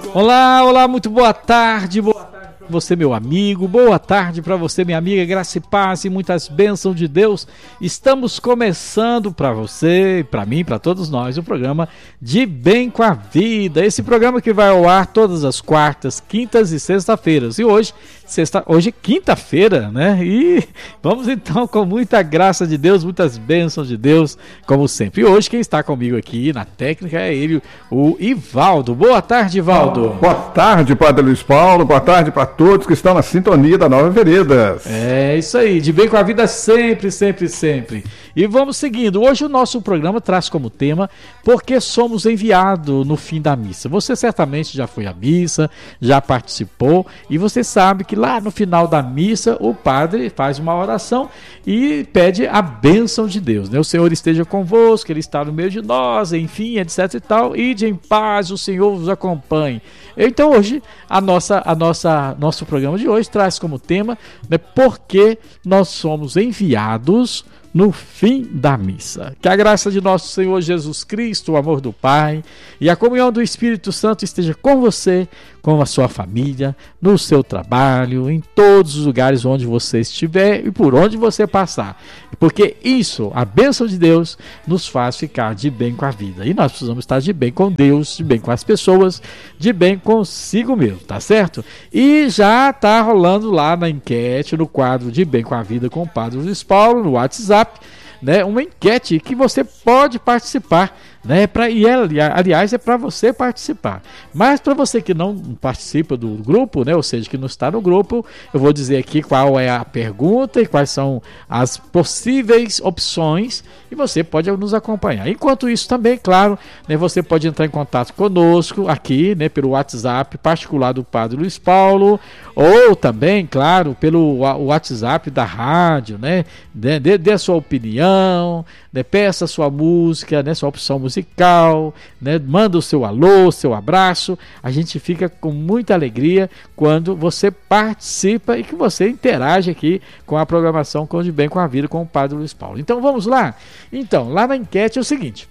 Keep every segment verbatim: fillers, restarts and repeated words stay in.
Olá, olá, muito boa tarde, boa tarde para você, meu amigo, boa tarde para você, minha amiga, graça e paz e muitas bênçãos de Deus. Estamos começando para você, para mim, para todos nós, o programa De Bem com a Vida, esse programa que vai ao ar todas as quartas, quintas e sexta-feiras. E hoje, sexta, hoje quinta-feira, né? E vamos então com muita graça de Deus, muitas bênçãos de Deus, como sempre. E hoje quem está comigo aqui na técnica é ele, o Ivaldo. Boa tarde, Ivaldo. Boa tarde, Padre Luiz Paulo. Boa tarde para todos que estão na sintonia da Nova Veredas. É isso aí, de bem com a vida sempre, sempre, sempre. E vamos seguindo. Hoje o nosso programa traz como tema Porque somos enviados no fim da missa. Você certamente já foi à missa, já participou e você sabe que lá no final da missa o padre faz uma oração e pede a bênção de Deus, né? O Senhor esteja convosco, Ele está no meio de nós, enfim, etc e tal. Ide em paz, o Senhor vos acompanhe. Então hoje a nossa, a nossa, nosso programa de hoje traz como tema, né, porque nós somos enviados no fim da missa. Que a graça de nosso Senhor Jesus Cristo, o amor do Pai e a comunhão do Espírito Santo esteja com você, com a sua família, no seu trabalho, em todos os lugares onde você estiver e por onde você passar. Porque isso, a bênção de Deus, nos faz ficar de bem com a vida. E nós precisamos estar de bem com Deus, de bem com as pessoas, de bem consigo mesmo, tá certo? E já tá rolando lá na enquete, no quadro de Bem com a Vida com o Padre Luiz Paulo, no WhatsApp, né, uma enquete que você pode participar, né, pra, e aliás é para você participar, mas para você que não participa do grupo, né, ou seja, que não está no grupo, eu vou dizer aqui qual é a pergunta e quais são as possíveis opções e você pode nos acompanhar. Enquanto isso também, claro, né, você pode entrar em contato conosco aqui, né, pelo WhatsApp particular do Padre Luiz Paulo ou também, claro, pelo WhatsApp da rádio, né, dê, dê a sua opinião, né, peça a sua música, né, sua opção musical, né, manda o seu alô, seu abraço. A gente fica com muita alegria quando você participa e que você interage aqui com a programação com De Bem com a Vida com o Padre Luiz Paulo. Então vamos lá? Então, lá na enquete é o seguinte: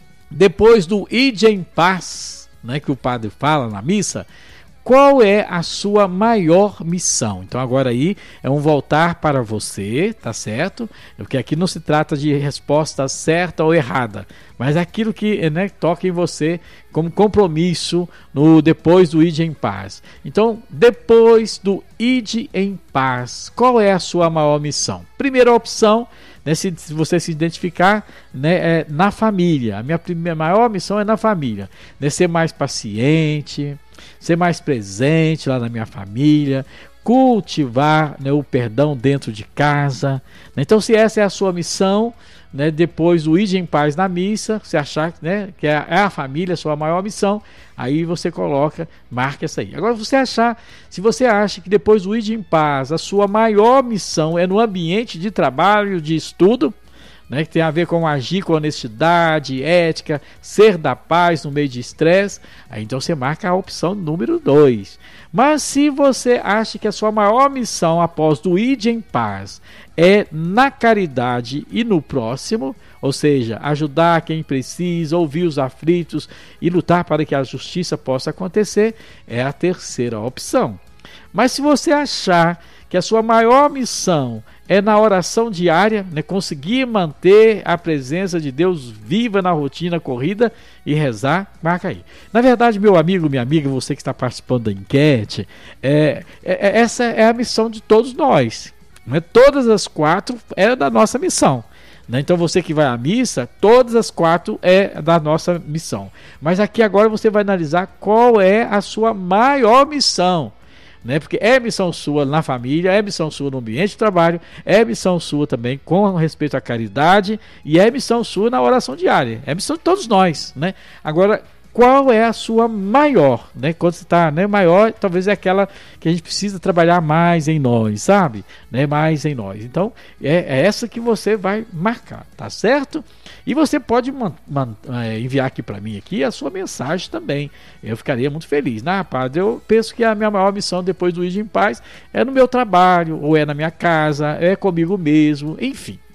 depois do Ide em Paz, né, que o padre fala na missa, qual é a sua maior missão? Então agora aí é um voltar para você, tá certo? Porque aqui não se trata de resposta certa ou errada, mas aquilo que, né, toca em você como compromisso no depois do Ide em Paz. Então, depois do Ide em Paz, qual é a sua maior missão? Primeira opção, né, se, se você se identificar, né, é na família. A minha primeira, maior missão é na família, né, ser mais paciente, ser mais presente lá na minha família, cultivar, né, o perdão dentro de casa, né? Então, se essa é a sua missão, né, depois do Ide em Paz na missa, você achar, né, que é a, é a família a sua maior missão, aí você coloca, marca essa aí. Agora, você achar, se você acha que depois do Ide em Paz a sua maior missão é no ambiente de trabalho, de estudo, né, que tem a ver com agir com honestidade, ética, ser da paz no meio de estresse, aí então você marca a opção número dois. Mas se você acha que a sua maior missão após do Ide em Paz é na caridade e no próximo, ou seja, ajudar quem precisa, ouvir os aflitos e lutar para que a justiça possa acontecer, é a terceira opção. Mas se você achar que a sua maior missão é na oração diária, né, conseguir manter a presença de Deus viva na rotina corrida e rezar, marca aí. Na verdade, meu amigo, minha amiga, você que está participando da enquete, é, é, essa é a missão de todos nós. Né? Todas as quatro é da nossa missão. Né? Então você que vai à missa, todas as quatro é da nossa missão. Mas aqui agora você vai analisar qual é a sua maior missão. Né? Porque é missão sua na família, é missão sua no ambiente de trabalho, é missão sua também com respeito à caridade e é missão sua na oração diária, é missão de todos nós, né? Agora, qual é a sua maior, né? Quando você está, né, maior, talvez é aquela que a gente precisa trabalhar mais em nós, sabe? Né? Mais em nós. Então, é, é essa que você vai marcar, tá certo? E você pode man, man, é, enviar aqui para mim aqui a sua mensagem também. Eu ficaria muito feliz. Ah, padre, eu penso que a minha maior missão depois do Ide em Paz é no meu trabalho, ou é na minha casa, é comigo mesmo, enfim.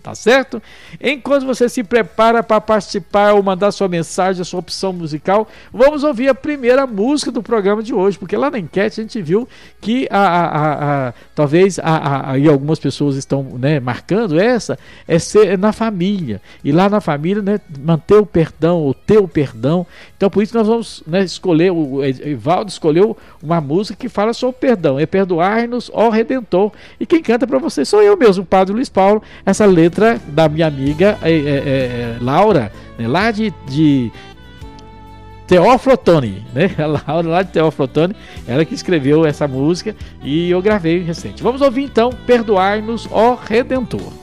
tá certo? Enquanto você se prepara para participar ou mandar sua mensagem, a sua opção musical, vamos ouvir a primeira música do programa de hoje, porque lá na enquete a gente viu que a, a, a, a, talvez a, a, a, e algumas pessoas estão, né, marcando essa, é ser na família, e lá na família, né, manter o perdão, ou ter o perdão. Então por isso nós vamos, né, escolher, o Evaldo escolheu uma música que fala sobre o perdão, é Perdoai-nos, ó Redentor, e quem canta para você sou eu mesmo, o Padre Luiz Paulo, essa letra da minha amiga é, é, é, Laura, né, lá de, de Teófilo Otoni, né? A Laura lá de Teófilo Otoni, ela que escreveu essa música e eu gravei recente. Vamos ouvir então Perdoai-nos, ó Redentor.